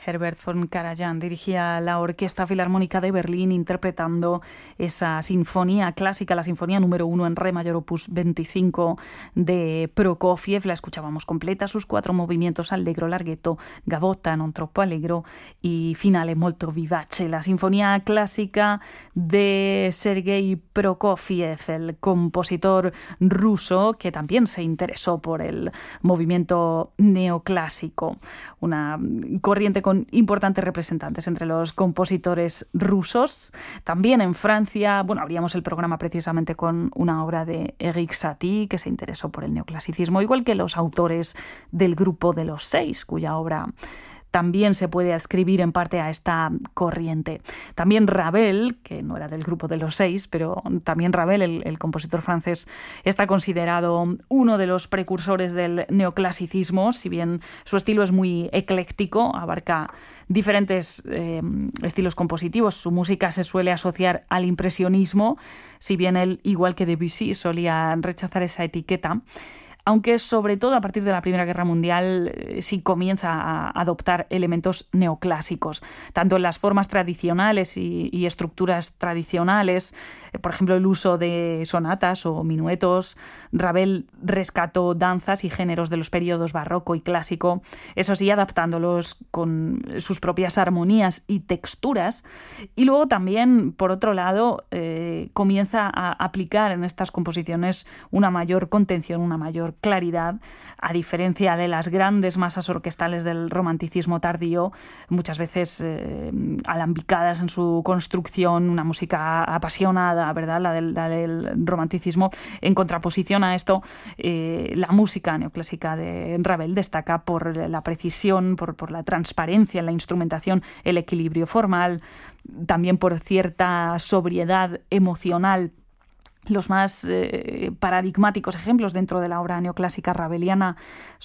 Herbert von Karajan dirigía la Orquesta Filarmónica de Berlín interpretando esa sinfonía clásica, la sinfonía número 1 en re mayor opus 25 de Prokofiev. La escuchábamos completa, sus 4 movimientos: allegro, larghetto, gavotta, non troppo allegro y finale molto vivace. La sinfonía clásica de Sergei Prokofiev, el compositor ruso que también se interesó por el movimiento neoclásico, una corriente con importantes representantes entre los compositores rusos. También en Francia, abríamos el programa precisamente con una obra de Erik Satie, que se interesó por el neoclasicismo, igual que los autores del Grupo de los Seis, cuya obra también se puede adscribir en parte a esta corriente. También Ravel, que no era del Grupo de los Seis, pero también Ravel, el compositor francés, está considerado uno de los precursores del neoclasicismo, si bien su estilo es muy ecléctico, abarca diferentes estilos compositivos. Su música se suele asociar al impresionismo, si bien él, igual que Debussy, solía rechazar esa etiqueta, aunque sobre todo a partir de la Primera Guerra Mundial sí comienza a adoptar elementos neoclásicos, tanto en las formas tradicionales y estructuras tradicionales, por ejemplo el uso de sonatas o minuetos. Ravel rescató danzas y géneros de los periodos barroco y clásico, eso sí, adaptándolos con sus propias armonías y texturas, y luego también, por otro lado, comienza a aplicar en estas composiciones una mayor contención, una mayor claridad, a diferencia de las grandes masas orquestales del romanticismo tardío, muchas veces alambicadas en su construcción, una música apasionada, ¿verdad? La del romanticismo. En contraposición a esto, la música neoclásica de Ravel destaca por la precisión, por la transparencia en la instrumentación, el equilibrio formal, también por cierta sobriedad emocional. Los más paradigmáticos ejemplos dentro de la obra neoclásica raveliana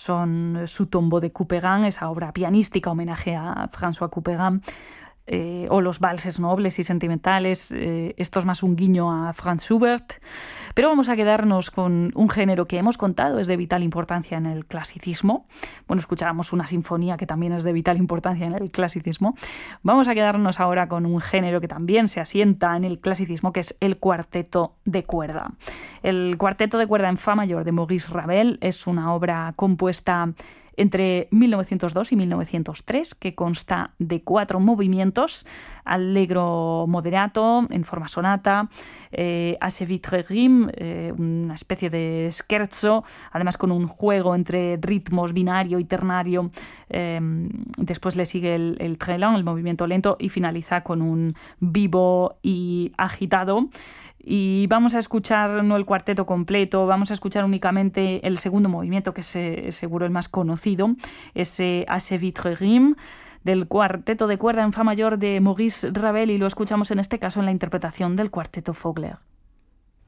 son su Tombeau de Couperin, esa obra pianística homenaje a François Couperin, o los valses nobles y sentimentales. Esto es más un guiño a Franz Schubert. Pero vamos a quedarnos con un género que hemos contado es de vital importancia en el clasicismo. Escuchábamos una sinfonía que también es de vital importancia en el clasicismo. Vamos a quedarnos ahora con un género que también se asienta en el clasicismo, que es el cuarteto de cuerda. El cuarteto de cuerda en fa mayor de Maurice Ravel es una obra compuesta entre 1902 y 1903, que consta de 4 movimientos: allegro moderato en forma sonata, assez vite rime, una especie de scherzo, además con un juego entre ritmos binario y ternario. Después le sigue el très lent, el movimiento lento, y finaliza con un vivo y agitado. Y vamos a escuchar no el cuarteto completo, vamos a escuchar únicamente el segundo movimiento, que es seguro el más conocido, ese assez vite rime del cuarteto de cuerda en fa mayor de Maurice Ravel, y lo escuchamos en este caso en la interpretación del cuarteto Vogler.